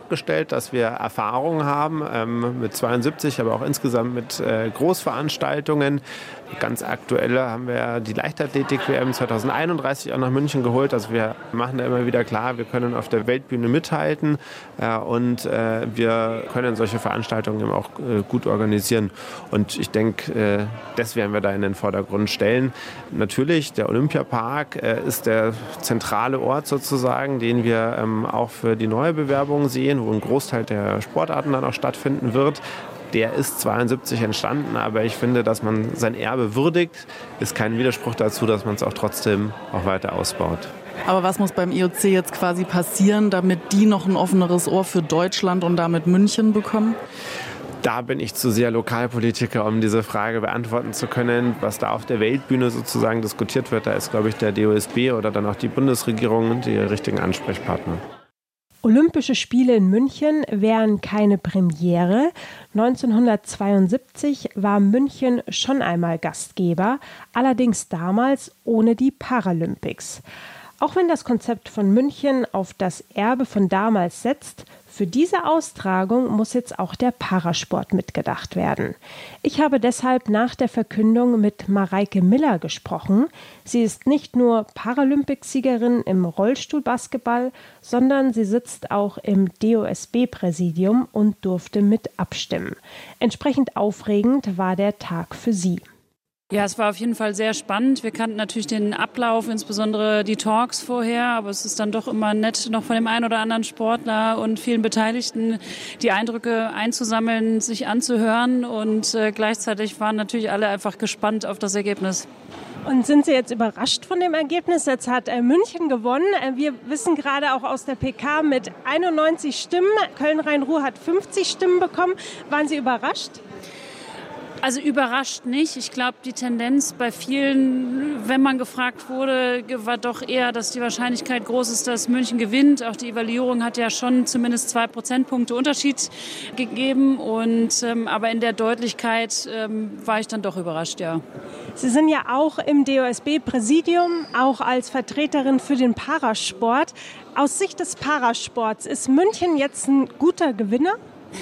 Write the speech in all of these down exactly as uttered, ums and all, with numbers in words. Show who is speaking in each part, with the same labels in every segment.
Speaker 1: abgestellt, dass wir Erfahrung haben ähm, mit zweiundsiebzig, aber auch insgesamt mit äh, Großveranstaltungen. Ganz aktuell haben wir die Leichtathletik-W M zweitausendeinunddreißig auch nach München geholt. Also wir machen da immer wieder klar, wir können auf der Weltbühne mithalten äh, und äh, wir können solche Veranstaltungen eben auch äh, gut organisieren. Und ich denke, äh, das werden wir da in den Vordergrund stellen. Natürlich, der Olympiapark äh, ist der zentrale Ort sozusagen, den wir ähm, auch für die neue Bewerbung sehen, wo ein Großteil der Sportarten dann auch stattfinden wird. Der ist zweiundsiebzig entstanden, aber ich finde, dass man sein Erbe würdigt, ist kein Widerspruch dazu, dass man es auch trotzdem auch weiter ausbaut.
Speaker 2: Aber was muss beim I O C jetzt quasi passieren, damit die noch ein offeneres Ohr für Deutschland und damit München bekommen?
Speaker 1: Da bin ich zu sehr Lokalpolitiker, um diese Frage beantworten zu können. Was da auf der Weltbühne sozusagen diskutiert wird, da ist, glaube ich, der D O S B oder dann auch die Bundesregierung die richtigen Ansprechpartner.
Speaker 3: Olympische Spiele in München wären keine Premiere. neunzehnhundertzweiundsiebzig war München schon einmal Gastgeber, allerdings damals ohne die Paralympics. Auch wenn das Konzept von München auf das Erbe von damals setzt, für diese Austragung muss jetzt auch der Parasport mitgedacht werden. Ich habe deshalb nach der Verkündung mit Mareike Miller gesprochen. Sie ist nicht nur Paralympicsiegerin im Rollstuhlbasketball, sondern sie sitzt auch im D O S B-Präsidium und durfte mit abstimmen. Entsprechend aufregend war der Tag für sie.
Speaker 4: Ja, es war auf jeden Fall sehr spannend. Wir kannten natürlich den Ablauf, insbesondere die Talks vorher, aber es ist dann doch immer nett, noch von dem einen oder anderen Sportler und vielen Beteiligten die Eindrücke einzusammeln, sich anzuhören und äh, gleichzeitig waren natürlich alle einfach gespannt auf das Ergebnis.
Speaker 3: Und sind Sie jetzt überrascht von dem Ergebnis? Jetzt hat äh, München gewonnen. Äh, wir wissen gerade auch aus der P K mit einundneunzig Stimmen. Köln-Rhein-Ruhr hat fünfzig Stimmen bekommen. Waren Sie überrascht?
Speaker 4: Also überrascht nicht. Ich glaube, die Tendenz bei vielen, wenn man gefragt wurde, war doch eher, dass die Wahrscheinlichkeit groß ist, dass München gewinnt. Auch die Evaluierung hat ja schon zumindest zwei Prozentpunkte Unterschied gegeben. Und, ähm, aber in der Deutlichkeit ähm, war ich dann doch überrascht, ja.
Speaker 3: Sie sind ja auch im D O S B-Präsidium, auch als Vertreterin für den Parasport. Aus Sicht des Parasports, ist München jetzt ein guter Gewinner?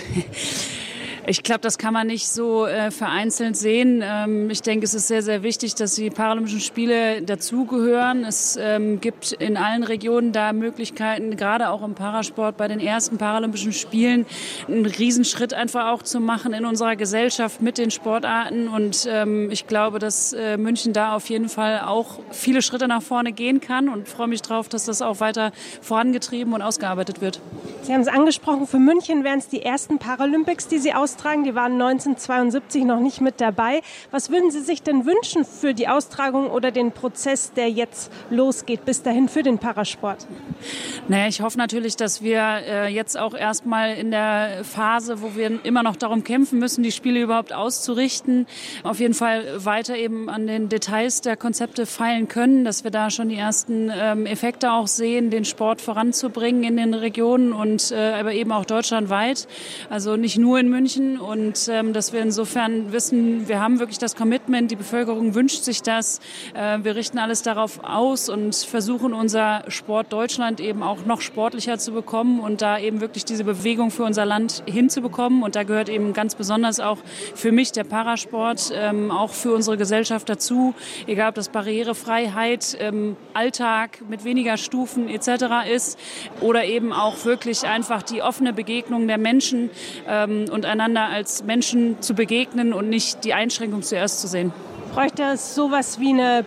Speaker 4: Ich glaube, das kann man nicht so äh, vereinzelt sehen. Ähm, ich denke, es ist sehr, sehr wichtig, dass die Paralympischen Spiele dazugehören. Es ähm, gibt in allen Regionen da Möglichkeiten, gerade auch im Parasport bei den ersten Paralympischen Spielen, einen Riesenschritt einfach auch zu machen in unserer Gesellschaft mit den Sportarten. Und ähm, ich glaube, dass äh, München da auf jeden Fall auch viele Schritte nach vorne gehen kann und freue mich drauf, dass das auch weiter vorangetrieben und ausgearbeitet wird.
Speaker 3: Sie haben es angesprochen, für München wären es die ersten Paralympics, die Sie austragen. Die waren neunzehnhundertzweiundsiebzig noch nicht mit dabei. Was würden Sie sich denn wünschen für die Austragung oder den Prozess, der jetzt losgeht, bis dahin für den Parasport?
Speaker 4: Naja, ich hoffe natürlich, dass wir äh, jetzt auch erstmal in der Phase, wo wir immer noch darum kämpfen müssen, die Spiele überhaupt auszurichten, auf jeden Fall weiter eben an den Details der Konzepte feilen können, dass wir da schon die ersten ähm, Effekte auch sehen, den Sport voranzubringen in den Regionen und äh, aber eben auch deutschlandweit. Also nicht nur in München. Und ähm, dass wir insofern wissen, wir haben wirklich das Commitment, die Bevölkerung wünscht sich das. Äh, wir richten alles darauf aus und versuchen unser Sport Deutschland eben auch noch sportlicher zu bekommen und da eben wirklich diese Bewegung für unser Land hinzubekommen. Und da gehört eben ganz besonders auch für mich der Parasport, ähm, auch für unsere Gesellschaft dazu. Egal, ob das Barrierefreiheit, ähm, Alltag mit weniger Stufen et cetera ist oder eben auch wirklich einfach die offene Begegnung der Menschen ähm, und einander als Menschen zu begegnen und nicht die Einschränkung zuerst zu sehen.
Speaker 3: Bräuchte es sowas wie eine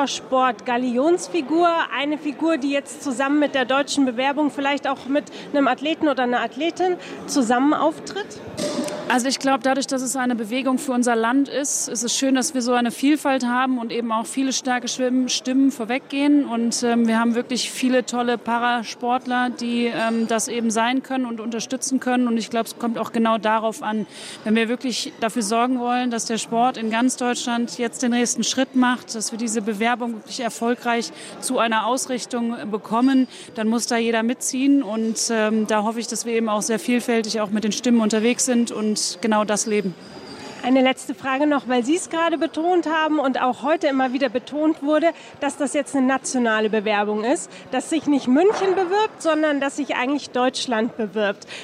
Speaker 3: Parasport-Galionsfigur? Eine Figur, die jetzt zusammen mit der deutschen Bewerbung vielleicht auch mit einem Athleten oder einer Athletin zusammen auftritt?
Speaker 4: Also ich glaube, dadurch, dass es eine Bewegung für unser Land ist, ist es schön, dass wir so eine Vielfalt haben und eben auch viele starke Stimmen vorweggehen. Und ähm, wir haben wirklich viele tolle Parasportler, die ähm, das eben sein können und unterstützen können. Und ich glaube, es kommt auch genau darauf an, wenn wir wirklich dafür sorgen wollen, dass der Sport in ganz Deutschland jetzt den nächsten Schritt macht, dass wir diese Bewerbung wirklich erfolgreich zu einer Ausrichtung bekommen, dann muss da jeder mitziehen. Und ähm, da hoffe ich, dass wir eben auch sehr vielfältig auch mit den Stimmen unterwegs sind und genau das leben.
Speaker 3: Eine letzte Frage noch, weil Sie es gerade betont haben und auch heute immer wieder betont wurde, dass das jetzt eine nationale Bewerbung ist, dass sich nicht München bewirbt, sondern dass sich eigentlich Deutschland bewirbt.